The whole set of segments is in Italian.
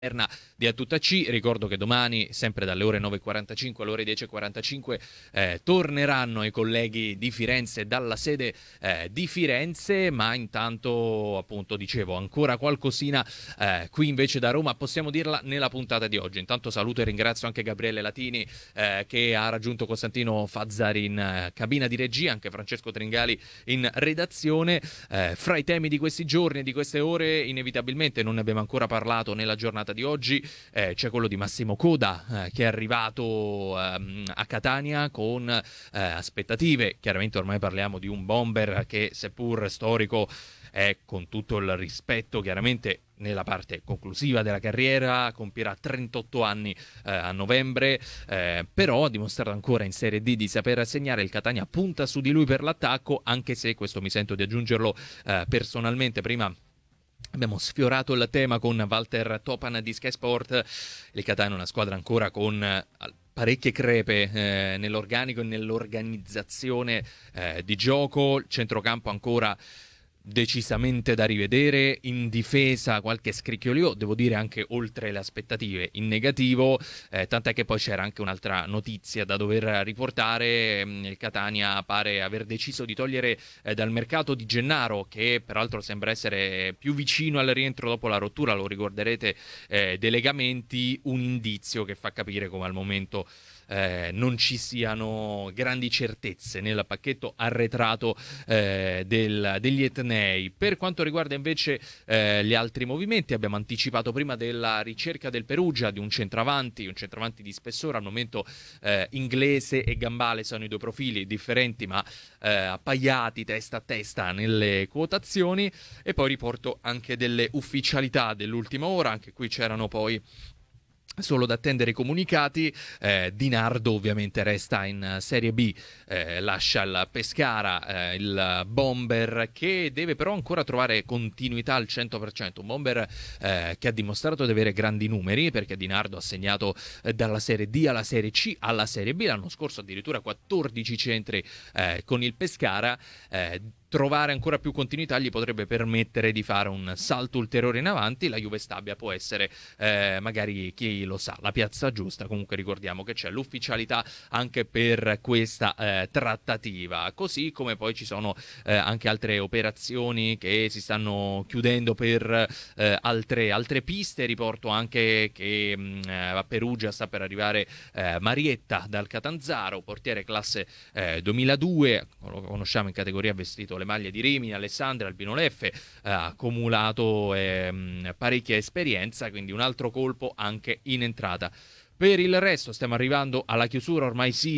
di A Tutta C. Ricordo che domani, sempre dalle ore 9.45 alle ore 10.45, torneranno i colleghi di Firenze dalla sede di Firenze, ma intanto, appunto, dicevo, ancora qualcosina qui invece da Roma, possiamo dirla nella puntata di oggi. Intanto saluto e ringrazio anche Gabriele Latini che ha raggiunto Costantino Fazzari in cabina di regia, anche Francesco Tringali in redazione. Fra i temi di questi giorni e di queste ore, inevitabilmente non ne abbiamo ancora parlato nella giornata di oggi, c'è quello di Massimo Coda che è arrivato a Catania con aspettative. Chiaramente ormai parliamo di un bomber che, seppur storico, è, con tutto il rispetto, chiaramente nella parte conclusiva della carriera, compierà 38 anni a novembre, però ha dimostrato ancora in Serie D di saper segnare. Il Catania punta su di lui per l'attacco, anche se, questo mi sento di aggiungerlo personalmente, prima abbiamo sfiorato il tema con Walter Topan di Sky Sport. Il Catania è una squadra ancora con parecchie crepe nell'organico e nell'organizzazione di gioco. Il centrocampo ancora decisamente da rivedere, in difesa qualche scricchiolio, devo dire anche oltre le aspettative in negativo, tant'è che poi c'era anche un'altra notizia da dover riportare. Il Catania pare aver deciso di togliere dal mercato Di Gennaro, che peraltro sembra essere più vicino al rientro dopo la rottura, lo ricorderete, dei legamenti, un indizio che fa capire come al momento non ci siano grandi certezze nel pacchetto arretrato degli etnei. Per quanto riguarda invece gli altri movimenti, abbiamo anticipato prima della ricerca del Perugia di un centravanti di spessore. Al momento Inglese e Gambale sono i due profili differenti ma appaiati testa a testa nelle quotazioni. E poi riporto anche delle ufficialità dell'ultima ora, anche qui c'erano poi solo da attendere i comunicati. Di Nardo ovviamente resta in Serie B, lascia il Pescara, il bomber che deve però ancora trovare continuità al 100%, un bomber che ha dimostrato di avere grandi numeri, perché Di Nardo ha segnato dalla Serie D alla Serie C alla Serie B, l'anno scorso addirittura 14 centri con il Pescara. Trovare ancora più continuità gli potrebbe permettere di fare un salto ulteriore in avanti. La Juve Stabia può essere, magari, chi lo sa, la piazza giusta. Comunque ricordiamo che c'è l'ufficialità anche per questa trattativa, così come poi ci sono anche altre operazioni che si stanno chiudendo per altre piste. Riporto anche che a Perugia sta per arrivare Marietta dal Catanzaro, portiere classe 2002, lo conosciamo in categoria vestito le maglie di Rimini, Alessandria, Albino Leffe, ha accumulato parecchia esperienza, quindi un altro colpo anche in entrata. Per il resto stiamo arrivando alla chiusura ormai sì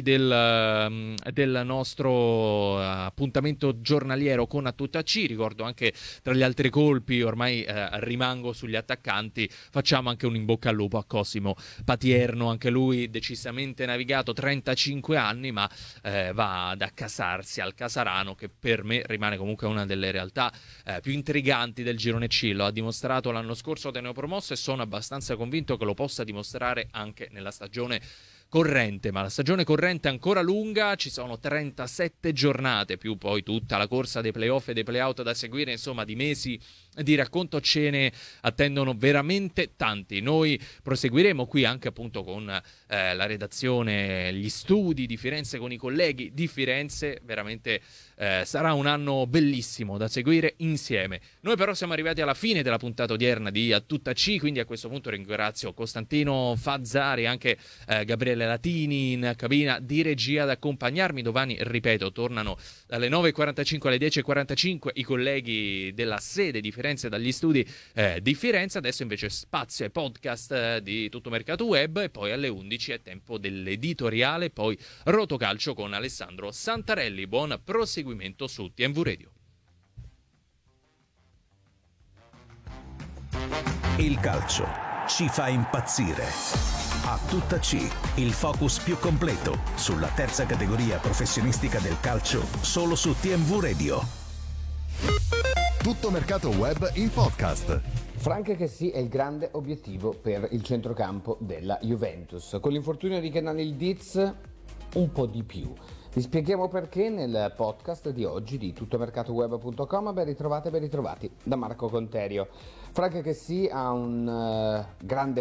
del nostro appuntamento giornaliero con A Tutta C. Ricordo anche, tra gli altri colpi, ormai rimango sugli attaccanti, facciamo anche un in bocca al lupo a Cosimo Patierno, anche lui decisamente navigato, 35 anni, ma va ad accasarsi al Casarano, che per me rimane comunque una delle realtà più intriganti del girone C. Lo ha dimostrato l'anno scorso da neopromosso e sono abbastanza convinto che lo possa dimostrare anche nella stagione corrente, ma la stagione corrente è ancora lunga, ci sono 37 giornate più poi tutta la corsa dei playoff e dei playout da seguire, insomma di mesi di racconto ce ne attendono veramente tanti. Noi proseguiremo qui anche appunto con la redazione, gli studi di Firenze con i colleghi di Firenze, veramente sarà un anno bellissimo da seguire insieme. Noi però siamo arrivati alla fine della puntata odierna di A Tutta C, quindi a questo punto ringrazio Costantino Fazzari e anche Gabriele Latini in cabina di regia ad accompagnarmi. Domani, ripeto, tornano dalle 9.45 alle 10.45 i colleghi della sede di Firenze, dagli studi di Firenze. Adesso invece spazio ai podcast di Tutto Mercato Web, e poi alle 11 è tempo dell'editoriale, poi Rotocalcio con Alessandro Santarelli. Buon proseguimento su TMV Radio. Il calcio ci fa impazzire. A Tutta C, il focus più completo sulla terza categoria professionistica del calcio, solo su TMV Radio. Tutto Mercato Web in podcast. Frank Kessie è il grande obiettivo per il centrocampo della Juventus. Con l'infortunio di Kenan Yildiz un po' di più. Vi spieghiamo perché nel podcast di oggi di tuttomercatoweb.com. Ben ritrovate, ben ritrovati da Marco Conterio. Frank Chessy ha un grande